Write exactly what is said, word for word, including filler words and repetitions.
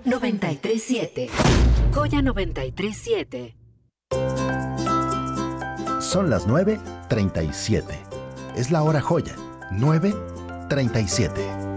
noventa y tres siete. Joya noventa y tres siete. Son las nueve treinta y siete. Es la hora Joya. nueve treinta y siete.